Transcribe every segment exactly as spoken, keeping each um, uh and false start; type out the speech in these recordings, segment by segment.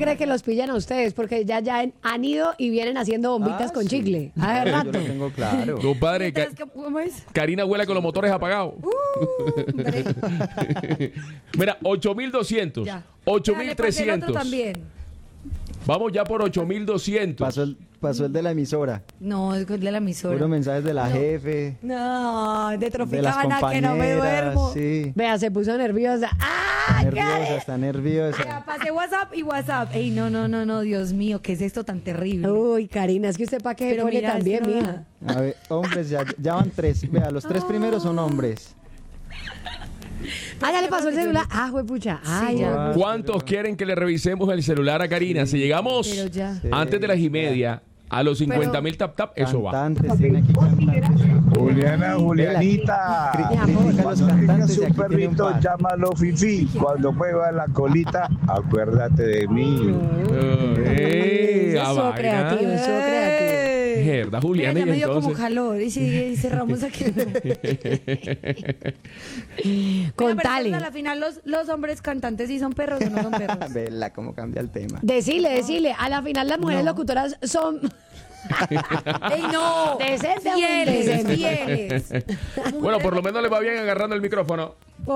cree que los pillan a ustedes? Porque ya, ya han ido y vienen haciendo bombitas Ah, con sí. chicle. A ver, Yo rato. lo tengo claro. Compadre, Ca- Entonces, ¿cómo es? Karina huele con los motores apagados. Hombre. Mira, ocho mil doscientos, Ya. ocho Ya, mil le pasé el otro trescientos. también. Vamos ya por ocho mil doscientos. Pasó el, pasó el de la emisora. No, es de la emisora. Puro mensajes de la jefe, No, de de las Tropicana que no me duermo. compañeras. Sí. Vea, se puso nerviosa. ¡Ah! Nerviosa, está Ya, nerviosa. pasé WhatsApp y WhatsApp. Ey, no, no, no, no, Dios mío, ¿qué es esto tan terrible? Uy, Karina, es que usted para qué Pero pone mira, también, es que no- mija. A ver, hombres, ya, ya van tres. Vea, los tres primeros son hombres. Ah, ya le pasó el celular. Ah, juepucha. Ay, ya. ya. ¿Cuántos quieren que le revisemos el celular a Karina? Si llegamos Pero ya. Sí. antes de las y media a los cincuenta mil tap tap, eso va. Cantantes, tiene aquí cantantes. Juliana, Julianita. Cri- Mi amor. critica a los Cuando tengas cantantes y un aquí tiene un perrito, par. llámalo Fifi. Cuando mueva la colita, acuérdate de mí. Eh, a Estuvo vaina. creativo, estuvo creativo. Mierda, Mira, Juliana, ya y me dio como entonces. calor. Y si y cerramos aquí. Contale. A la final, los, los hombres cantantes sí son perros o no son perros. Vela cómo cambia el tema. Decile, decile. A la final las mujeres locutoras son ¡Ey, no! Decente, Fieles, decente. fieles. Bueno, por lo menos le va bien agarrando el micrófono.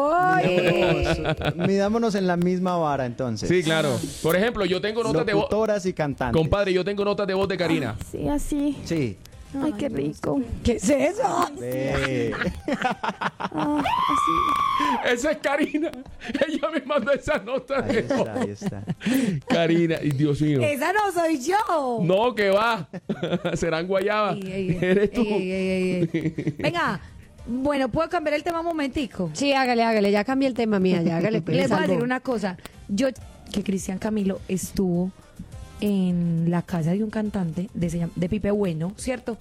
Oye. Midámonos en la misma vara entonces. Sí, claro. Por ejemplo, yo tengo notas de voz. Locutoras y cantantes. Compadre, yo tengo notas de voz de Karina. Sí, así. Sí. Ay, qué rico. ¿Qué es eso? Ve. Ah, así. Esa es Karina. Ella me mandó esa nota Ahí de voz. está, ahí está. Karina, y Dios mío. Esa no soy yo. No, que va. Serán guayabas. Ey, ey, ey. Eres tú. Ey, ey, ey, ey. Venga, bueno, ¿puedo cambiar el tema un momentico? Sí, hágale, hágale. Ya cambié el tema, mía. Ya hágale. pues, Les voy a algo. decir una cosa. Yo, que Cristian Camilo estuvo en la casa de un cantante de, se llama- de Pipe Bueno, ¿cierto?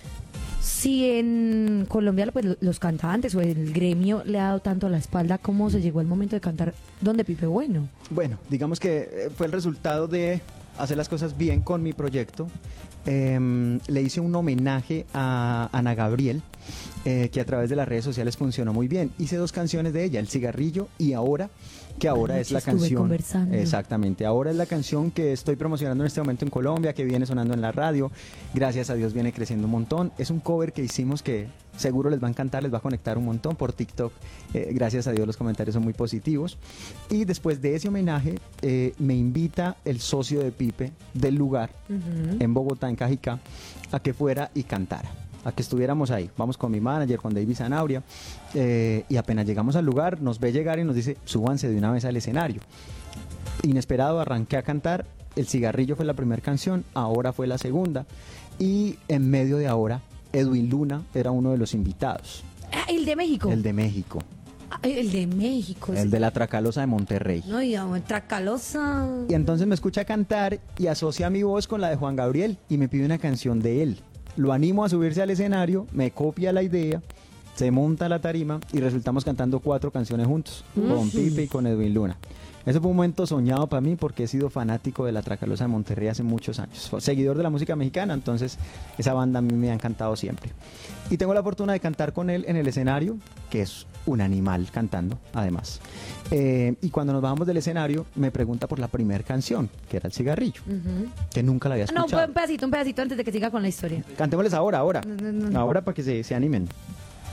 Si en Colombia pues, lo- los cantantes o el gremio le ha dado tanto a la espalda, ¿cómo se llegó el momento de cantar donde Pipe Bueno? Bueno, digamos que eh, fue el resultado de hacer las cosas bien con mi proyecto. Em, le hice un homenaje a Ana Gabriel, eh, que a través de las redes sociales funcionó muy bien. Hice dos canciones de ella, El Cigarrillo y Ahora, que ahora Anoche es la estuve canción. conversando. Exactamente, ahora es la canción que estoy promocionando en este momento en Colombia, que viene sonando en la radio. Gracias a Dios viene creciendo un montón. Es un cover que hicimos que seguro les va a encantar, les va a conectar un montón por TikTok. Eh, gracias a Dios los comentarios son muy positivos. Y después de ese homenaje, eh, me invita el socio de Pipe del lugar, en Bogotá, en Cajicá, a que fuera y cantara, a que estuviéramos ahí. Vamos con mi manager, con David Zanabria, eh, y apenas llegamos al lugar, nos ve llegar y nos dice, súbanse de una vez al escenario. Inesperado, arranqué a cantar, El Cigarrillo fue la primera canción, Ahora fue la segunda, y en medio de Ahora, Edwin Luna era uno de los invitados, Ah, el de México. el de México, Ah, el de México. el sí. de la Tracalosa de Monterrey. No, y a Tracalosa. Y entonces me escucha cantar y asocia mi voz con la de Juan Gabriel y me pide una canción de él. Lo animo a subirse al escenario, me copia la idea, se monta la tarima y resultamos cantando cuatro canciones juntos, con Pipe y con Edwin Luna. Ese fue un momento soñado para mí porque he sido fanático de la Tracalosa de Monterrey hace muchos años. Seguidor de la música mexicana, entonces esa banda a mí me ha encantado siempre. Y tengo la fortuna de cantar con él en el escenario, que es un animal cantando, además. Eh, y cuando nos bajamos del escenario, me pregunta por la primera canción, que era El Cigarrillo, que nunca la había Ah, no, escuchado. un pedacito, un pedacito antes de que siga con la historia. Cantémosles ahora, ahora. No, no, no, no. Ahora para que se, se animen.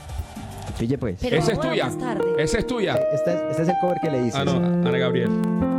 Pille pues. Pero Esa es ahora tuya. más tarde. Esa es tuya. Este es, este es el cover que le hice. Ah, no, Ana Gabriel.